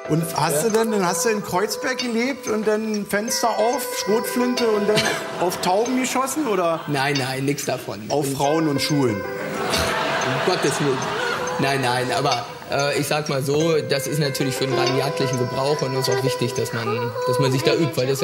Und dann hast du in Kreuzberg gelebt und dann Fenster auf, Schrotflinte und dann auf Tauben geschossen, oder? Nein, nichts davon. Auf Frauen und Schulen? Um Gottes Willen. Nein, aber ich sag mal so, das ist natürlich für den rein jagdlichen Gebrauch und es ist auch wichtig, dass man sich da übt, weil das